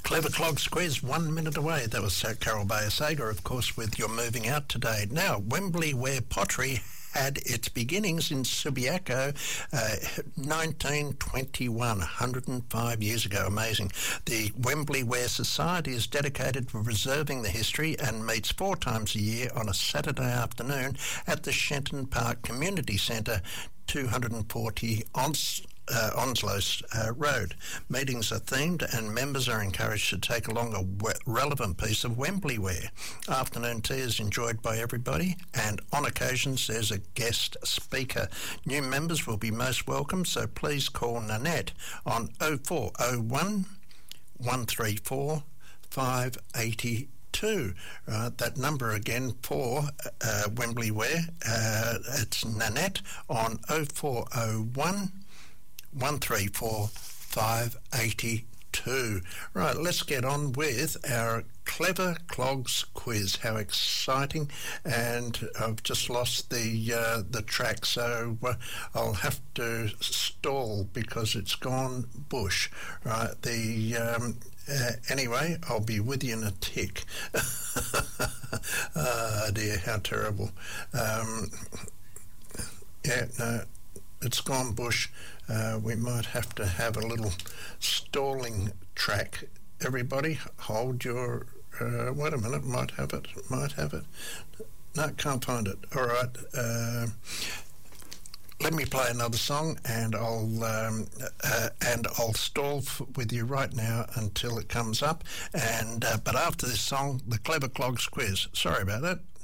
Clever Clogs quiz, 1 minute away. That was Carol Bayer-Sager, of course, with You're Moving Out Today. Now, Wembley Ware Pottery had its beginnings in Subiaco, 1921, 105 years ago. Amazing. The Wembley Ware Society is dedicated to preserving the history and meets 4 times a year on a Saturday afternoon at the Shenton Park Community Centre, 240 Onslow Road. Meetings are themed and members are encouraged to take along a relevant piece of Wembley ware. Afternoon tea is enjoyed by everybody, and on occasions there's a guest speaker. New members will be most welcome, so please call Nanette on 0401 134 582. That number again for Wembley Ware, it's Nanette on 0401 134 582. Right, let's get on with our Clever Clogs quiz. How exciting. And I've just lost the track, so I'll have to stall because it's gone bush. Right, anyway, I'll be with you in a tick. Oh dear, how terrible. It's gone bush. We might have to have a little stalling track. Everybody, hold your... wait a minute, might have it. No, can't find it. All right. Let me play another song, and I'll stall with you right now until it comes up. And but after this song, the Clever Clogs quiz. Sorry about that.